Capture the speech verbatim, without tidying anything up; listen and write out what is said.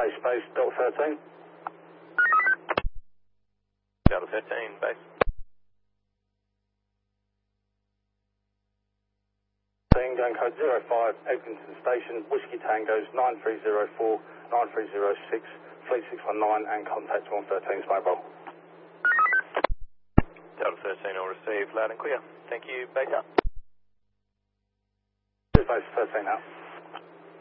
Base, base, Delta thirteen. Delta thirteen, base. Going code zero five, Eglinton Station, Whiskey Tango's nine three zero four, nine three zero six, Fleet six one nine, and contact one thirteen's mobile. Delta thirteen will receive loud and clear. Thank you, base up. Base thirteen out.